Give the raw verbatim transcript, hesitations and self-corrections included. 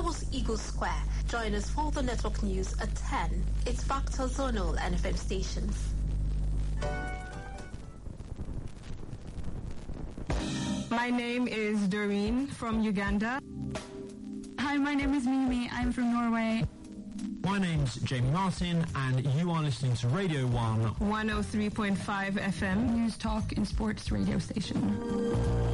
That was Eagle Square. Join us for the network news at ten. It's back to zonal and F M stations. My name is Doreen from Uganda. Hi, my name is Mimi. I'm from Norway. My name's Jamie Martin, and you are listening to Radio one. one oh three point five F M. News Talk and Sports radio station.